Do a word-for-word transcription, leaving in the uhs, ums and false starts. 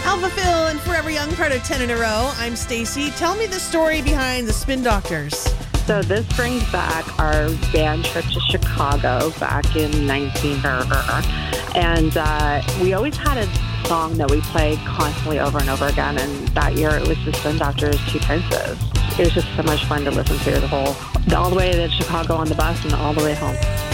Alpha Phil and Forever Young, part of ten in a row. I'm Stacy. Tell me the story behind the Spin Doctors. So this brings back our band trip to Chicago back in nineteen and uh, we always had a song that we played constantly over and over again, and that year it was the Spin Doctors' Two Princes. It was just so much fun to listen to the whole, all the way to Chicago on the bus and all the way home.